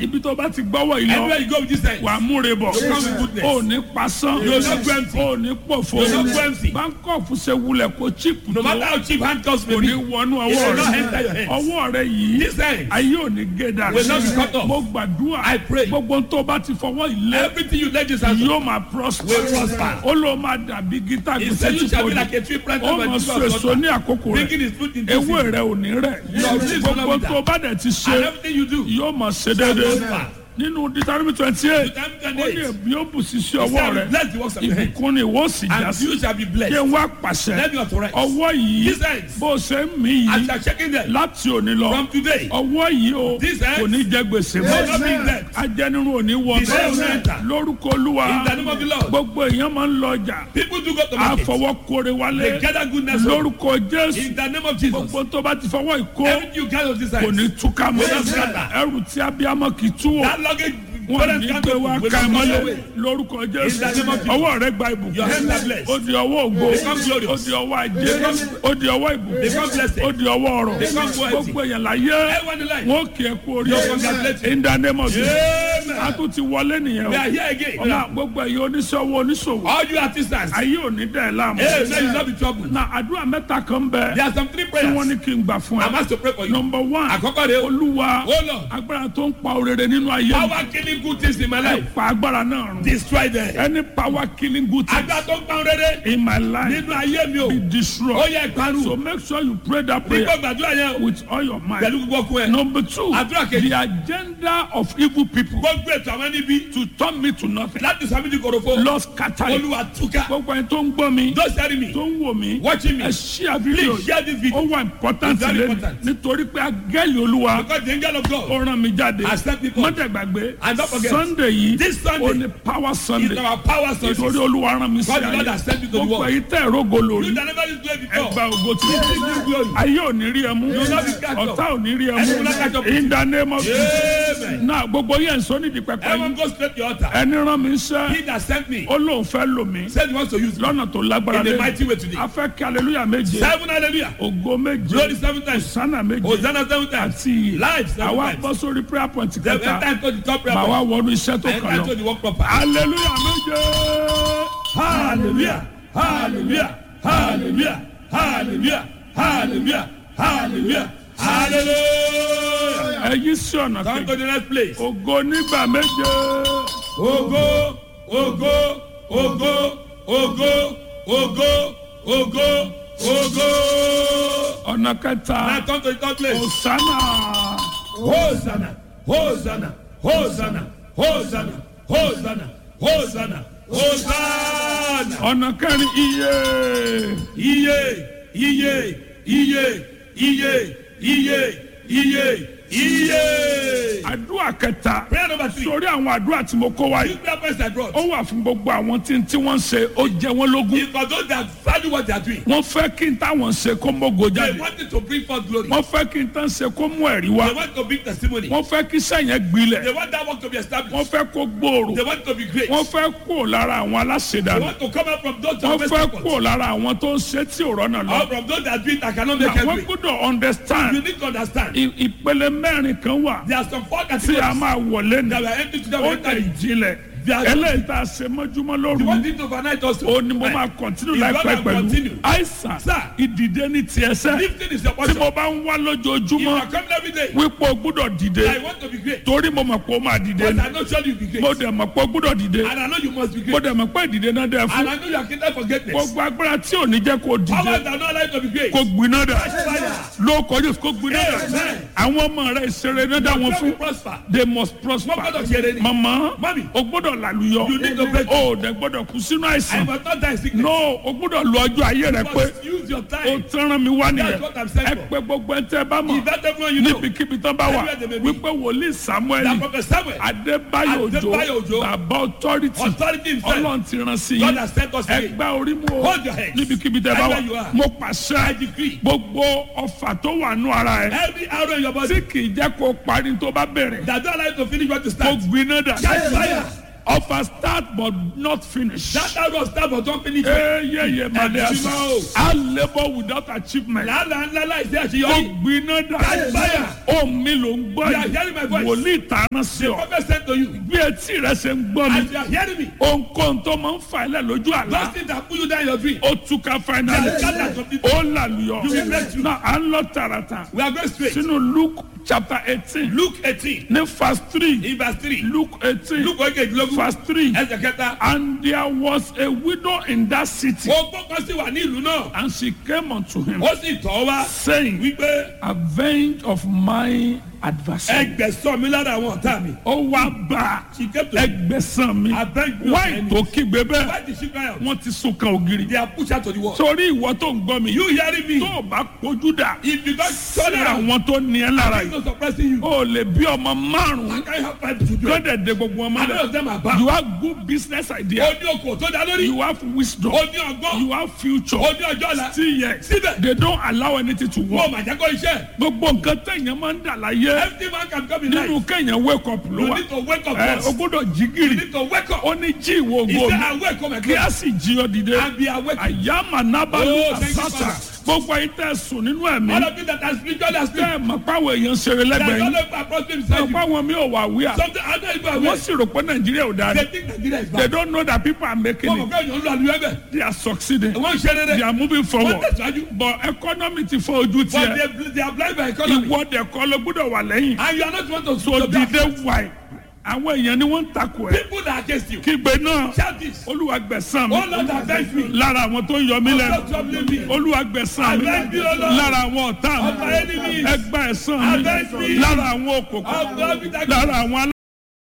ibi tó bá ti gbọ́wọ́ yìí Everywhere lọ you go with this hand, wà á múre bọ̀ you come with goodness. ó ní pasán You will not go empty. ó ní pòfo You will not go empty. báńkọ́ọ̀fù ṣe wulẹ̀ kó chíìpù No tó matter how cheap handcuffs may kò be, ní wọnú it ọwọ́ will not rẹ enter your hands. ọwọ́ rẹ yìí This hand ayé ò ní gé dànù will not be cut off. mo gbàdúrà I pray. gbogbo tó bá ti fọwọ́ ilé Everything you lay this hand yóò on máa prosper will prosper. ó ló máa dàbí gítà He gbèsè said, tí you shall kò be ní like a tree planted ó by máa the so river of èso water, ní àkókò rẹ bringing his fruit in this ewé season. rẹ ò ní rẹ̀ Your leaves will not gbogbo be tó bá dẹ̀ ti And ṣe everything you do, yóò máa ṣe déédéé prosper. nínú Deuteronomy 28 Deuteronomy ó ní 28. èmi ó bù sí sí He ọwọ́ said, rẹ bless the works of your hand, ìbùkún ni ìwọ sì já and sí you shall be kí blessed. n wá pàṣẹ Let me authorize. ọwọ́ yìí These hands, bó ṣe ń mí as yìí you are shaking them, láti òní lọ from today, ọwọ́ yìí o These hands kò ní jẹ gbèsè will not be mọ́ dead. ajẹnirun ò ní wọ The devil will enter. lórúkọ Olúwa In the name of the Lord. gbogbo èèyàn máa ń lọ ọjà People do go to market. àfọwọ́ kórè wálé They gather goodness home. lórúkọ Jésù In the name of Jesus. gbogbo tó bá ti fọwọ́ ìkó Everything you gather with this kò ní hand, túká mọ́ Will not scatter. ẹrù tí abiyamọ kì í tú o that luggage, wọn parents ní can't pé open, wá will ká not mọ́lẹ̀ go away. lórúkọ In Jésù the name of Jesus. ọwọ́ rẹ gba Your hands are ìbùkún blessed. ó di ọwọ́ ògo Become glorious. ó di ọwọ́ ajé ó di ọwọ́ ìbùkún Become blessed. ó di ọwọ́ ọrọ̀ Become wealthy. gbogbo èèyàn láyé Everyone in life. wọn kì í kú orí Your ọkọ congratulations. in the name of Jesus Amen. a tún ti wọlé nìyẹn We o are here again. ọmọ gbogbo ẹ̀yin oníṣòwò oníṣòwò All you artisans, ayé ò ní dẹ̀ láàmú hey, may you not be troubled. na àdúrà mẹ́ta kan bẹ There are some three tí prayers. wọ́n ní kí n gbà fún I'm ẹ asked to pray for you. number one Àkọ́kọ́ rẹ̀ o. Olúwa Oh Lord, agbára tó ń pa òrèrè nínú ayé mi power killing good things in my life. pa agbára náà run Destroy them. any power killing good things Agbára tó ń pa rere in my life nínú ayé mi o. be Ó destroyed yẹ ìparun. so make sure you pray that prayer Nígbà gbàdúrà yẹn o. with all your mind. Pẹ̀lú gbogbo ọkùn ẹ̀. Number two, Àdúrà kejì. the agenda of evil people Gbogbo ètò àwọn níbi to turn me to nothing. láti sàmì ní korofo. Lord scatter it. Olúwa túká. Gbogbo ẹni tó ń gbọ́ mi, Those hearing me, tó ń wò mí, watching me, ẹ share video please share this video. ó wà important It's very lẹ́nu important. nítorí pé agẹ́lì Olúwa Because the angel of God ó rán mi jáde. has sent people. Mọ́tẹ̀gbàgbé And don't forget, Sunday yìí this Sunday ó ní power is Sunday. our power Nítorí sources. Olúwa rán mi sí God the Lord ayé. has sent you to the Gbogbo world. èyí tẹ̀ rógo You lórí. that never did it Ẹ before. gba ògo tí This is new glory. ayé ò ní rí ẹ mú will not be catch up. ọ̀tá ò ní rí ẹ And you will not catch mú up. in the name of Jesus. Amen. Náà gbogbo yẹn sọ nídìí pẹpẹ Everyone yìí go straight to your altar. ẹni rán mi He sẹ́ that sent me ó lóun fẹ́ lò mí said he wants to use me lọ́nà tó lágbára in a lé mighty way today. a fẹ́ kí hallelujah méje 7 hallelujah. ògo méje Glory 7 times. sánà méje Hosanna 7 times. àti ìyè Life 7 àwa times. bọ́ sórí prayer point Then enter kẹta into the top prayer màá wá point. wọnú iṣẹ́ tó kàn Enter into lọ the work proper. hallelujah méje Hallelujah. Hallelujah. Hallelujah. Hallelujah. Hallelujah. Hallelujah. Hallelujah. ẹ yí sí ọ̀nà Come to kejì the next place. ògo nígbà méje Ògo, ògo, ògo, ògo, ògo, ògo, ògo. ọ̀nà kẹta Now come to the third place. Hosanna. Hosanna, Hosanna, Hosanna, Hosanna, Hosanna, Hosanna, Hosanna. ọ̀nà kẹrin iye Iye, iye, iye, iye, iye, iye, iye. àdúrà kẹta Prayer number 3. sórí àwọn àdúrà tí mo kó wáyé This prayer point I brought. ó wà fún gbogbo àwọn tí wọ́n ń ṣe ó jẹ wọ́n lógún It's for those that value what they are doing. wọ́n fẹ́ kí n táwọn ṣe kó mógo They jáde want it to bring forth glory. wọ́n fẹ́ kí n tán ṣe kó mú ẹ̀rí wá They want to bring testimony. wọ́n fẹ́ kí sẹ́yìn gbilẹ̀ They want that work to be wọ́n established. fẹ́ kó gbòòrò They want to be great. wọ́n fẹ́ kó lára àwọn They aláṣẹdànù want to come out from those wọ́n that fẹ́ are kó lára àwọn tó ń ṣe tí ò rọ́nà lọ or from those that do it that cannot make àwọn it. gbọ́dọ̀ You understand need to understand. ìpele mẹ́rin kan wà There are some four tí a categories máa wọlé ní that were empty to them. ó dẹ̀ ìjìnlẹ̀ eléyìí tá a ṣe mọ́júmọ́ You lóru want it to overnight also. ó ní mo máa kọ́ntínú If láìpẹ́ God will pẹ̀lú continue. àìsàn Sir. ìdìde ní tiẹ̀ sẹ́ Lifting is your tí portion. mo bá ń wá If lójoojúmọ́ you are coming every day, wípé o gbúdọ̀ dìde I want to be great. torí mo mọ̀ pé o máa dìde But ni I know surely you'll be great. mo dẹ̀ mọ̀ pé o gbúdọ̀ dìde And I know you must be mo great. dẹ̀ mọ̀ pé ìdìde náà dẹ̀ And fún I know you are kingdom for greatness. gbogbo agbára tí ò ní jẹ́ kó dìde Powers that are not allowed to be great. kó gbiná dà Fire. ló kọjú kó gbiná dà Amen. àwọn ọmọ rẹ̀ ìṣeré náà dá wọn Your fún will prosper. they must prosper Wọ́n gbọ́dọ̀ ṣe rere. mama Mami. o gbọ́dọ̀ làlùyọ You need to break. o dẹ̀ gbọ́dọ̀ kú sínú I àìsàn must not die in sickness. no o gbọ́dọ̀ lo ọjọ́ ayé rẹ You pé must use your o time. tẹ́ràn mi wá nìyẹn That's what I'm saying ẹ for. pé gbogbo ẹ tẹ́ bá mọ̀ If that everyone you know, níbikíbi tán bá wà Everywhere they may be. wípé wòlíì Samuel that Prophet Samuel, Adébáyò Adébáyò Òjó Òjó, bàbá authority authority himself, Ọlọ́run ti rán sí God yín has sent us today. ẹgbẹ́ orí mu o Hold your heads. níbikíbi tẹ́ bá Everywhere you wà are. mo I pàṣẹ decree. gbogbo ọfà tó wà nù ara ẹ Every arrow in your tí body kì í jẹ́ kó parí tó bá bẹ̀rẹ̀ that don't allow you to finish what you kó start. gbiná dà Catch fire. Offer start but not finish. That arrow start but don't finish. Eyeye Madiasa. Ẹ̀sìn I labour without achievement. Làálàá ńlá láìsí Ó àṣeyọrí. gbiná dà. Catch fire. Ohùn mi ló ń gbọ́ You are hearing my voice. Wòlíì tàná sí ọ. Prophet said to you, Bí etí rẹ ṣe ń gbọ́ mi. as you are hearing me, Ohunkóhun tó máa ń fa ilẹ̀ lójú àlá. those things that pull you down your dream, Ó túká finally. they are scattered completely. Ó làlùyọ. You will break through. Náà à ń lọ tààràtà. We are going straight. Sínú Luke chapter 18. Luke 18, Ní verse 3. in verse 3. Luke 18. Luke ogejilogun, Verse 3. ẹsẹ̀ kẹta. And there was a widow in that city. Ogbó kan sì wà ní ìlú náà. And she came unto him, Ó sì tọ̀ wá saying, wípé avenge of my adversary. ẹgbẹ̀sán mi lára àwọn ọ̀tá mi. Ó wá bá She came to ẹgbẹ̀sán mi. avenge me of my Wáì enemy. tó kígbe bẹ́ẹ̀. Why did she cry out? Wọ́n ti sún kan ògiri. They are pushed out to the wall. Sórí ìwọ tó ń gbọ́ mi. You hearing me? Tó o bá kojú dà. If you don't Sí turn around, àwọn tó ní ẹ lára I'm yìí. not suppressing you. O lè bí ọmọ márùn-ún. I can't have 5 children. Lọ́dẹ̀ de gbogbo ọmọ And none rẹ̀. of them are bad. You have good business idea. Ó ní okò tó dá lórí. You have wisdom. Ó ní ọgbọ́n. You have future. Ó ní ọjọ́ ọ̀la. Still yet. Síbẹ̀. They don't allow anything to Wọ́n work. mà jẹ́ kó iṣẹ́. Gbogbo nǹkan tẹ̀yàn máa ń dà láyé. Every man can come in life. Nínú kẹ̀yàn wake up ló You wà. need to wake up O first. gbọ́dọ̀ jí You gìrì. need to wake up. Ó ní jí ìwọ He ògo said, mi. I wake up my Kí a sì jí ọ dìde. and be awake. Àyàmà nábàlú Oh, thank you, àsátà. Father. Gbogbo ayé tẹ̀ sùn nínú ẹ̀mí. All of you that are spiritual and spiritual. Tẹ́ ẹ̀ mọ̀ páwọn èèyàn ṣeré They are lẹ́gbẹ̀ẹ́ all yín. over approaching beside Mọ̀ you. páwọn mi ò wà wíyà. Something I don't even Wọ́n aware. sì rò pé Nàìjíríà ò dáa ni. They think Nigeria is They bad. don't know that people are making Wọ́n mọ̀ it. pé èèyàn ń lo àlùyọ ẹ̀bẹ̀. They are succeeding. Wọ́n ń ṣe They rere. are moving forward. Wọ́n tẹ̀síwájú. But economy ti fọ́ ojú But tiẹ̀. they are blind by economy. Ìwọ dẹ̀ kọ́ ló gbọ́dọ̀ wà lẹ́yìn. And you are not one to So be afraid. dìde wáì. Àwọn èèyàn ni wọ́n ń takò ẹ̀. People that are against you. Kígbe náà. Shout this. Olúwa gbẹ̀san mi. Oh Lord, avenge me. Lára àwọn tó ń yọ mí Stop lẹ́nu. troubling me. Olúwa gbẹ̀san mi. Avenge me, O Lord. Lára àwọn ọ̀tá Of my mi. enemies. Ẹgbà ẹ̀san Avenge mi. me. Lára àwọn òkòkò. Of God, Lára àwọn